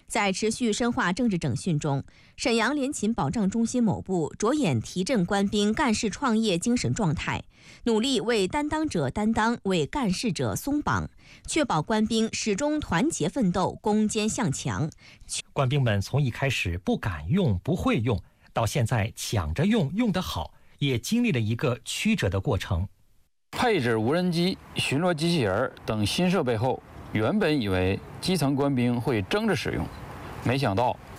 在持续深化政治整训中，沈阳联勤保障中心某部着眼提振官兵干事创业精神状态，努力为担当者担当，为干事者松绑，确保官兵始终团结奋斗，攻坚向强。 官兵们从一开始不敢用、不会用，到现在抢着用、用得好，也经历了一个曲折的过程。 配置无人机、巡逻机器人等新设备后，原本以为基层官兵会争着使用，没想到